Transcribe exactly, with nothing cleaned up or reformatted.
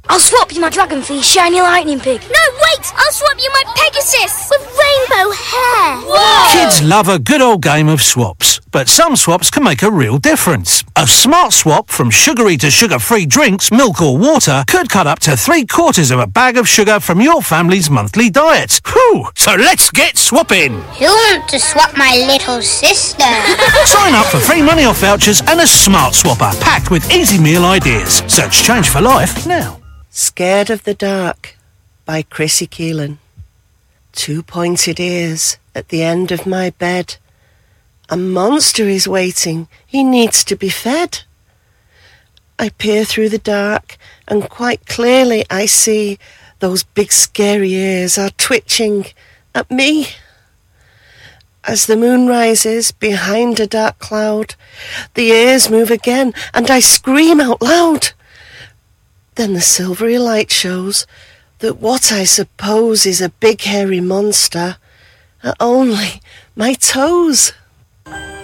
I'll swap you my dragon for your shiny lightning pig. No, wait! I'll swap you my Pegasus with rainbow hair. Whoa! Kids love a good old game of swaps, but some swaps can make a real difference. A smart swap from sugary to sugar-free drinks, milk or water could cut up to three quarters of a bag of sugar from your family's monthly diet. Whew! So let's get swapping! Who wants to swap my little sister? Sign up for free money off vouchers and a smart swapper packed with easy meal ideas. Search Change for Life now. Scared of the Dark by Chrissy Keelan. Two pointed ears at the end of my bed. A monster is waiting. He needs to be fed. I peer through the dark and quite clearly I see those big scary ears are twitching at me. As the moon rises behind a dark cloud, the ears move again and I scream out loud. Then the silvery light shows that what I suppose is a big hairy monster are only my toes.